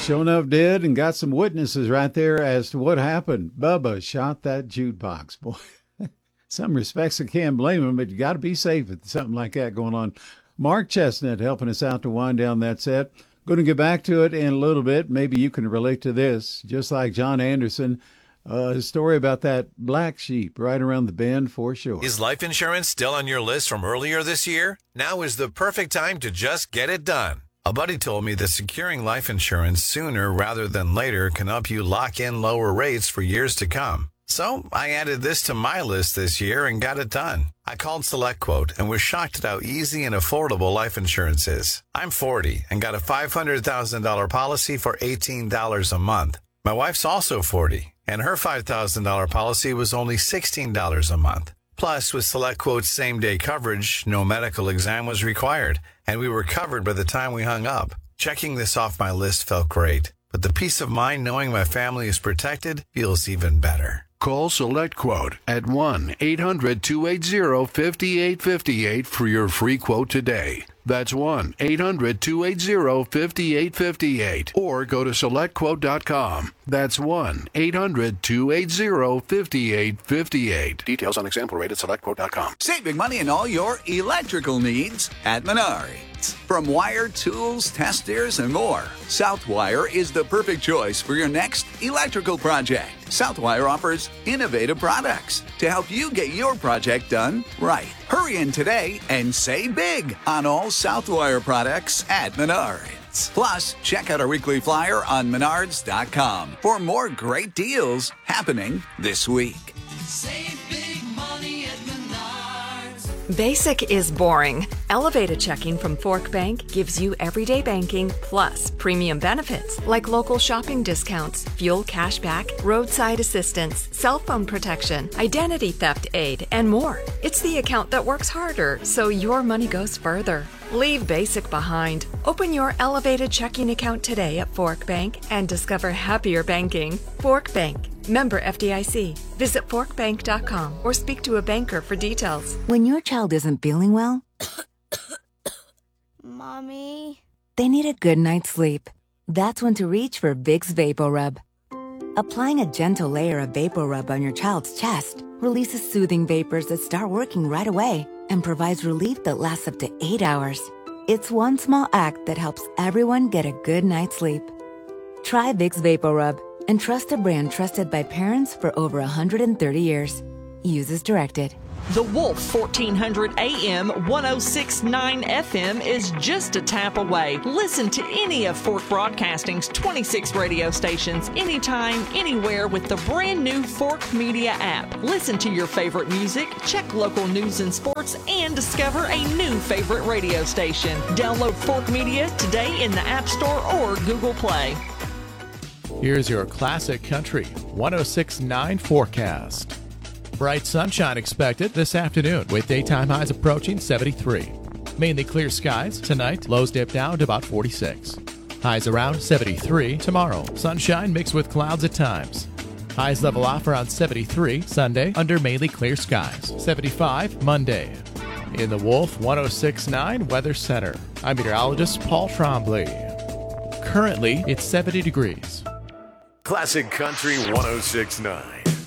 Sure enough did, and got some witnesses right there as to what happened. Bubba shot that jukebox. Boy, some respects I can't blame him, but you got to be safe with something like that going on. Mark Chestnut helping us out to wind down that set. Going to get back to it in a little bit. Maybe you can relate to this, just like John Anderson. A story about that black sheep right around the bend for sure. Is life insurance still on your list from earlier this year? Now is the perfect time to just get it done. A buddy told me that securing life insurance sooner rather than later can help you lock in lower rates for years to come. So I added this to my list this year and got it done. I called SelectQuote and was shocked at how easy and affordable life insurance is. I'm 40 and got a $500,000 policy for $18 a month. My wife's also 40, and her $5,000 policy was only $16 a month. Plus, with SelectQuote's same-day coverage, no medical exam was required, and we were covered by the time we hung up. Checking this off my list felt great, but the peace of mind knowing my family is protected feels even better. Call SelectQuote at 1-800-280-5858 for your free quote today. That's 1-800-280-5858. Or go to SelectQuote.com. That's 1-800-280-5858. Details on example rate at SelectQuote.com. Saving money in all your electrical needs at Menards. From wire, tools, testers, and more, Southwire is the perfect choice for your next electrical project. Southwire offers innovative products to help you get your project done right. Hurry in today and save big on all Southwire products at Menards. Plus, check out our weekly flyer on Menards.com for more great deals happening this week. Save big money at Menards. Basic is boring. Elevated checking from Fork Bank gives you everyday banking plus premium benefits like local shopping discounts, fuel cashback, roadside assistance, cell phone protection, identity theft aid, and more. It's the account that works harder so your money goes further. Leave basic behind. Open your elevated checking account today at Fork Bank and discover happier banking. Fork Bank. Member FDIC. Visit forkbank.com or speak to a banker for details. When your child isn't feeling well, Mommy, they need a good night's sleep. That's when to reach for Vicks VapoRub. Applying a gentle layer of VapoRub on your child's chest releases soothing vapors that start working right away and provides relief that lasts up to 8 hours. It's one small act that helps everyone get a good night's sleep. Try Vicks VapoRub and trust a brand trusted by parents for over 130 years. Use as directed. The Wolf 1400 AM 1069 FM is just a tap away. Listen to any of Fork Broadcasting's 26 radio stations anytime, anywhere with the brand new Fork Media app. Listen to your favorite music, check local news and sports, and discover a new favorite radio station. Download Fork Media today in the App Store or Google Play. Here's your classic country 1069 forecast. Bright sunshine expected this afternoon with daytime highs approaching 73. Mainly clear skies tonight, lows dip down to about 46. Highs around 73 tomorrow. Sunshine mixed with clouds at times. Highs level off around 73 Sunday under mainly clear skies. 75 Monday. In the Wolf 1069 Weather Center, I'm meteorologist Paul Trombley. Currently, it's 70 degrees. Classic Country 1069.